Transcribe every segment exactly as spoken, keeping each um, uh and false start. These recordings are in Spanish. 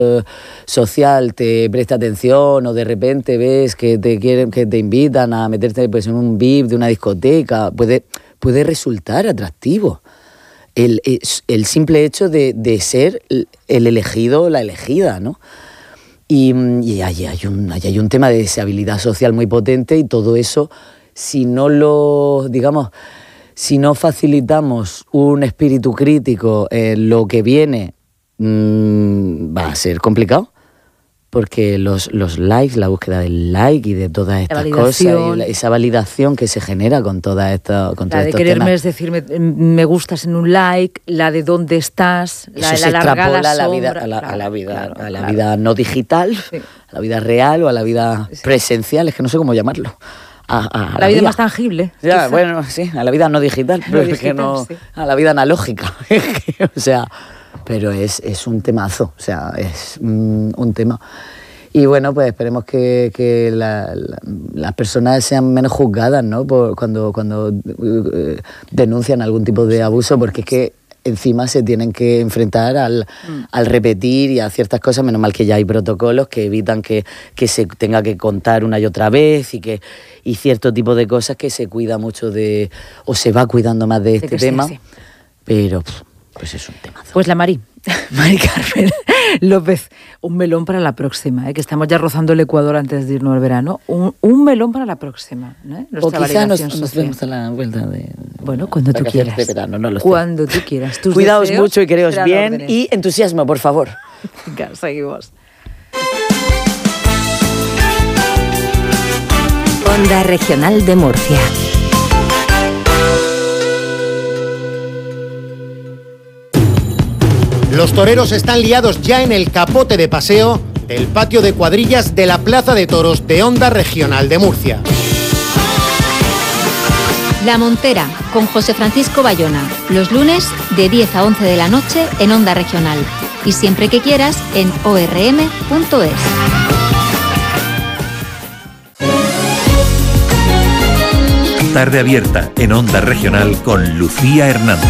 social te presta atención o de repente ves que te quieren, que te invitan a meterte pues, en un V I P de una discoteca, puede, puede resultar atractivo. El, el simple hecho de, de ser el elegido o la elegida, ¿no? Y, y ahí, hay un, ahí hay un tema de deseabilidad social muy potente y todo eso, si no lo, digamos, si no facilitamos un espíritu crítico en lo que viene, mmm, va a ser complicado. Porque los, los likes, la búsqueda del like y de todas estas cosas, y la, esa validación que se genera con todas estas con la de quererme es decir, me, me gustas en un like, la de dónde estás, la eso de la largada a la sombra, vida, a la, claro, a la vida, claro, a la claro. vida no digital, sí. A la vida real o a la vida sí. presencial, es que no sé cómo llamarlo. A, a, a la, la vida, vida más tangible. Ya, quizá. Bueno, sí, a la vida no digital, pero no es que no, sí. A la vida analógica, o sea, pero es, es un temazo, o sea, es mm, un tema. Y bueno, pues esperemos que, que la, la, las personas sean menos juzgadas, ¿no? Por cuando, cuando uh, denuncian algún tipo de abuso, porque es que encima se tienen que enfrentar al, mm. al repetir y a ciertas cosas, menos mal que ya hay protocolos que evitan que, que se tenga que contar una y otra vez y que y cierto tipo de cosas que se cuida mucho de, o se va cuidando más de este de tema, sí, sí. Pero pues es un temazo. Pues la Mari, Mari Carmen López, un melón para la próxima, ¿eh? Que estamos ya rozando el Ecuador antes de irnos al verano. Un, un melón para la próxima, ¿eh? O quizá nos, nos vemos a la vuelta de... Bueno, cuando tú quieras. De verano, no lo sé. Cuando tú quieras. Tus Cuidaos mucho y quereos bien órdenes. Y entusiasmo, por favor. Venga, seguimos. Onda Regional de Murcia. Los toreros están liados ya en el capote de paseo del patio de cuadrillas de la Plaza de Toros de Onda Regional de Murcia. La Montera, con José Francisco Bayona, los lunes de diez a once de la noche en Onda Regional. Y siempre que quieras en o erre eme punto es. Tarde abierta en Onda Regional con Lucía Hernández.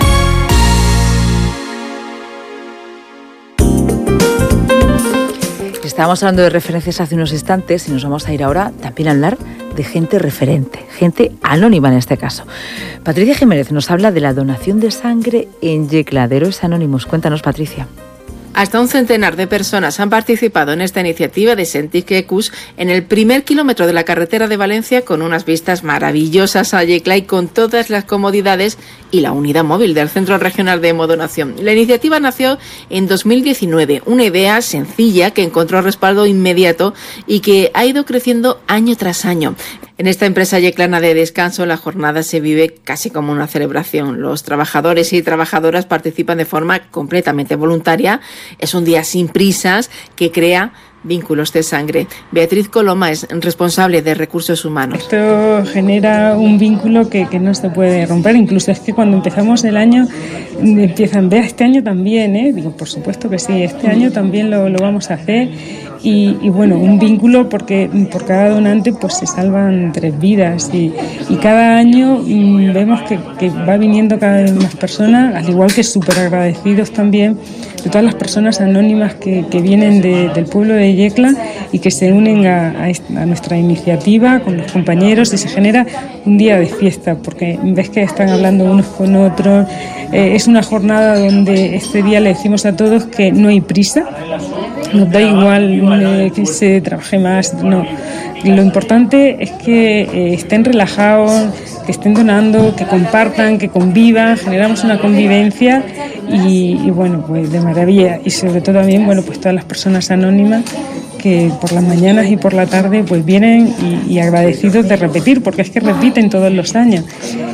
Estábamos hablando de referencias hace unos instantes y nos vamos a ir ahora también a hablar de gente referente, gente anónima en este caso. Patricia Jiménez nos habla de la donación de sangre en Yecla, de Héroes Anónimos. Cuéntanos, Patricia. Hasta un centenar de personas han participado en esta iniciativa de Sentikecus en el primer kilómetro de la carretera de Valencia, con unas vistas maravillosas a Yecla y con todas las comodidades y la unidad móvil del Centro Regional de Hemodonación. La iniciativa nació en dos mil diecinueve, una idea sencilla que encontró respaldo inmediato y que ha ido creciendo año tras año. En esta empresa yeclana de descanso, la jornada se vive casi como una celebración. Los trabajadores y trabajadoras participan de forma completamente voluntaria. Es un día sin prisas que crea vínculos de sangre. Beatriz Coloma es responsable de recursos humanos. Esto genera un vínculo que, que no se puede romper. Incluso es que cuando empezamos el año empiezan, vea, este año también, ¿eh? Digo, por supuesto que sí, este año también lo, lo vamos a hacer. Y, y bueno, un vínculo porque por cada donante pues se salvan tres vidas y, y cada año mmm, vemos que, que va viniendo cada vez más personas, al igual que súper agradecidos también de todas las personas anónimas que, que vienen de, del pueblo de Yecla y que se unen a, a, esta, a nuestra iniciativa con los compañeros, y se genera un día de fiesta porque ves que están hablando unos con otros. Eh, es una jornada donde este día le decimos a todos que no hay prisa, nos da igual eh, que se trabaje más, no. Lo importante es que eh, estén relajados, que estén donando, que compartan, que convivan, generamos una convivencia y, y bueno, pues de maravilla. Y sobre todo también, bueno, pues todas las personas anónimas que por las mañanas y por la tarde pues vienen y, y agradecidos de repetir, porque es que repiten todos los años.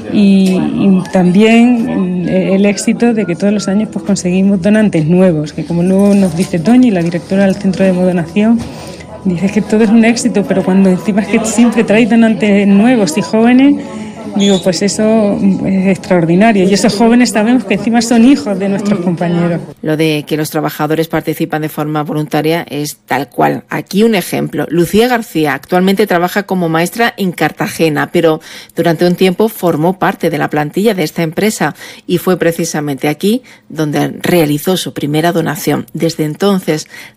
Y, y también el éxito de que todos los años pues conseguimos donantes nuevos, que como luego nos dice Toñi, la directora del Centro de Hemodonación, dice que todo es un éxito, pero cuando encima es que siempre trae donantes nuevos y jóvenes, Digo, pues eso es extraordinario. Y esos jóvenes sabemos que encima son hijos de nuestros compañeros. Lo de que los trabajadores participan de forma voluntaria es tal cual. Aquí un ejemplo. Lucía García actualmente trabaja como maestra en Cartagena, pero durante un tiempo formó parte de la plantilla de esta empresa y fue precisamente aquí donde realizó su primera donación. Desde entonces